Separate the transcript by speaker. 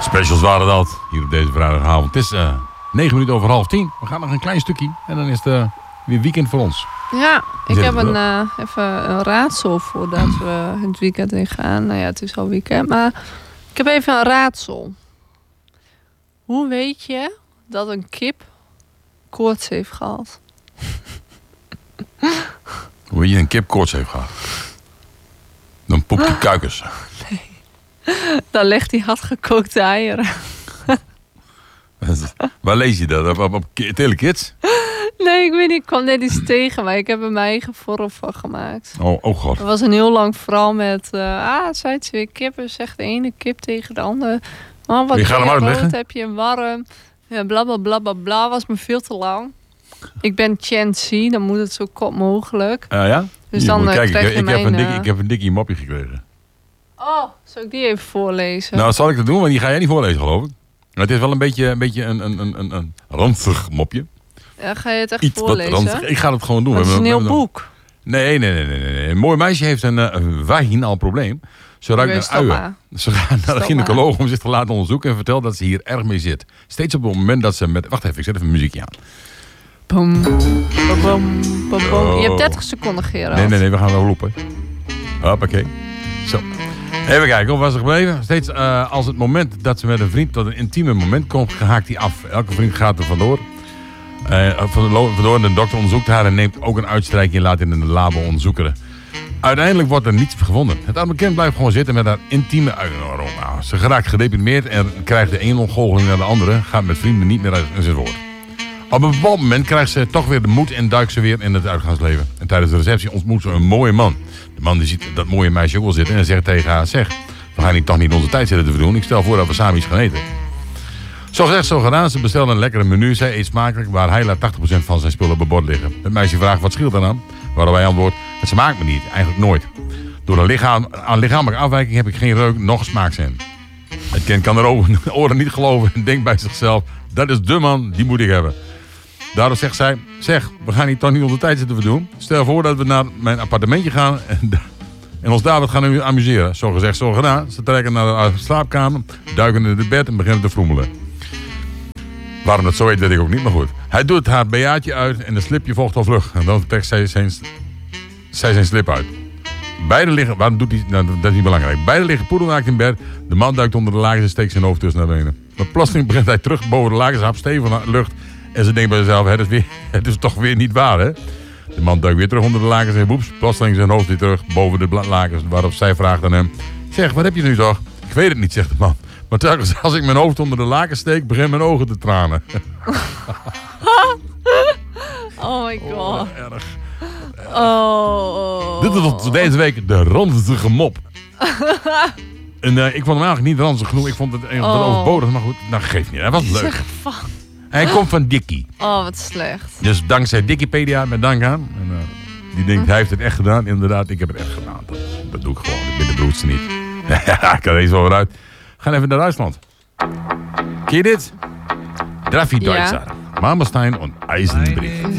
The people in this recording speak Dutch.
Speaker 1: Specials waren dat, hier op deze vrijdagavond. Het is 9 minuten over 9:30. We gaan nog een klein stukje en dan is het weer weekend voor ons.
Speaker 2: Ja, ik heb even een raadsel voordat we het weekend ingaan. Nou ja, het is al weekend, maar ik heb even een raadsel. Hoe weet je dat een kip koorts heeft gehad?
Speaker 1: Hoe je een kip koorts heeft gehad? Dan poept die kuikens.
Speaker 2: Nee. Dan legt hij hardgekookte eieren.
Speaker 1: Waar lees je dat? Op Telekids?
Speaker 2: Nee, ik weet niet. Ik kwam net iets tegen, maar ik heb er mijn eigen vorm van gemaakt.
Speaker 1: Oh god.
Speaker 2: Er was een heel lang verhaal met... zei het weer kippen, zegt de ene kip tegen de andere. Oh, wat
Speaker 1: je gaat hem uitleggen?
Speaker 2: Heb je warm? Ja, blablabla. Was me veel te lang. Ik ben Gen Z, dan moet het zo kort mogelijk.
Speaker 1: Ja?
Speaker 2: Dus dan
Speaker 1: kijk,
Speaker 2: krijg je
Speaker 1: ik heb een dikkie mopje gekregen.
Speaker 2: Oh, zal ik die even voorlezen?
Speaker 1: Nou, zal ik dat doen? Want die ga jij niet voorlezen, geloof ik. Maar het is wel een beetje een ranzig mopje.
Speaker 2: Ja, ga je het echt
Speaker 1: Iets
Speaker 2: voorlezen?
Speaker 1: wat ranzig. Ik ga het gewoon doen.
Speaker 2: Het is een heel boek.
Speaker 1: Nee. Een mooi meisje heeft een vaginaal probleem. Ze ruikt naar uien. Ze gaat naar de gynaecoloog om zich te laten onderzoeken en vertelt dat ze hier erg mee zit. Steeds op het moment dat ze met... Wacht even, ik zet even een muziekje aan.
Speaker 2: Boom, boom, boom, boom. Je hebt 30 seconden, Gerard.
Speaker 1: Nee, we gaan wel roepen. Hoppakee. Zo. Even kijken, hoe was er gebleven? Steeds als het moment dat ze met een vriend tot een intieme moment komt, haakt hij af. Elke vriend gaat er vandoor. Vandoor en de dokter onderzoekt haar en neemt ook een uitstrijkje en laat in de labo onderzoeken. Uiteindelijk wordt er niets gevonden. Het arme kind blijft gewoon zitten met haar intieme aroma. Ze geraakt gedeprimeerd en krijgt de ene ontgoocheling naar de andere. Gaat met vrienden niet meer uit zijn woord. Op een bepaald moment krijgt ze toch weer de moed en duikt ze weer in het uitgaansleven. En tijdens de receptie ontmoet ze een mooie man. De man die ziet dat mooie meisje ook wel zitten en zegt tegen haar... Zeg, we gaan hier toch niet onze tijd zitten te verdoen. Ik stel voor dat we samen iets gaan eten. Zo gezegd, zo gedaan. Ze bestelt een lekkere menu. Zij eet smakelijk, waar hij laat 80% van zijn spullen op het bord liggen. Het meisje vraagt, wat scheelt er dan? Waarop hij antwoordt, het smaakt me niet. Eigenlijk nooit. Door een lichamelijke afwijking heb ik geen reuk, nog smaakzin. Het kind kan de oren niet geloven en denkt bij zichzelf... Dat is de man, die moet ik hebben. Daardoor zegt zij, zeg, we gaan hier toch niet onze tijd zitten verdoen. Stel voor dat we naar mijn appartementje gaan en ons daar wat gaan amuseren. Zo gezegd, zo gedaan. Ze trekken naar de slaapkamer, duiken in het bed en beginnen te vroemelen. Waarom dat zo heet, weet ik ook niet, maar goed. Hij doet haar BH'tje uit en de slipje volgt al vlug. En dan trekt zij zijn slip uit. Beide liggen, waarom doet hij, nou, dat is niet belangrijk. Beide liggen poedelnaakt in bed. De man duikt onder de lakens en steekt zijn hoofd tussen naar benen. Maar plotseling begint hij terug boven de lakens, hapt stevig naar de lucht. En ze denkt bij zichzelf, het is toch weer niet waar, hè? De man duikt weer terug onder de lakens en woeps, plotseling zijn hoofd weer terug boven de lakens. Waarop zij vraagt aan hem, zeg, wat heb je nu toch? Ik weet het niet, zegt de man. Maar telkens als ik mijn hoofd onder de lakens steek, beginnen mijn ogen te tranen.
Speaker 2: Oh my god.
Speaker 1: Erg.
Speaker 2: Oh.
Speaker 1: Dit is deze week de ranzige mop. En ik vond hem eigenlijk niet ranzig genoeg. Ik vond het overbodig, maar goed, nou geeft niet. Hij was leuk.
Speaker 2: Zeg van.
Speaker 1: Hij komt van Dickie.
Speaker 2: Oh, wat slecht.
Speaker 1: Dus dankzij Wikipedia met dank aan. En, die denkt, hij heeft het echt gedaan. Inderdaad, ik heb het echt gedaan. Dat doe ik gewoon. Ik ben de broedste niet. Ja, ik kan er eens over uit. We gaan even naar Duitsland. Ken je dit? Draffi Deutzer. Marmorstein en Eisenbrief.